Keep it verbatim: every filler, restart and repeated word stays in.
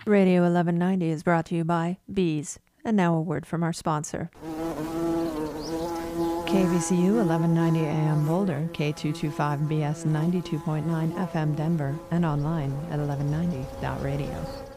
Radio eleven ninety is brought to you by Bees. And now a word from our sponsor. K V C U eleven ninety A M Boulder, K two twenty-five B S ninety-two point nine F M Denver, and online at eleven ninety dot radio.